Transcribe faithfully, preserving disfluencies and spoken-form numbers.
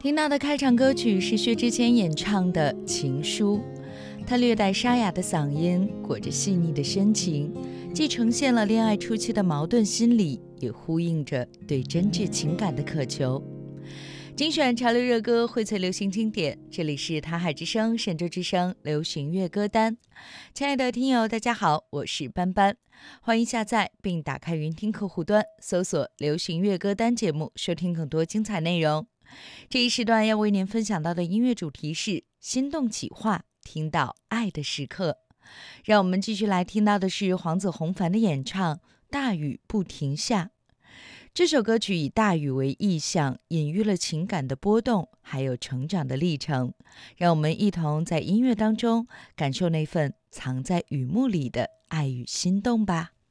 听到的开场歌曲是薛之谦演唱的《情书》，他略带沙哑的嗓音，裹着细腻的深情，既呈现了恋爱初期的矛盾心理，也呼应着对真挚情感的渴求。精选潮流热歌，荟萃流行经典，这里是台海之声、神州之声流行乐歌单。亲爱的听友，大家好，我是班班，欢迎下载并打开云听客户端，搜索流行乐歌单节目，收听更多精彩内容。这一时段要为您分享到的音乐主题是心动企划，听到爱的时刻。让我们继续来听到的是黄子弘凡的演唱《大雨不停下》。这首歌曲以大雨为意象，隐喻了情感的波动，还有成长的历程。让我们一同在音乐当中感受那份藏在雨幕里的爱与心动吧。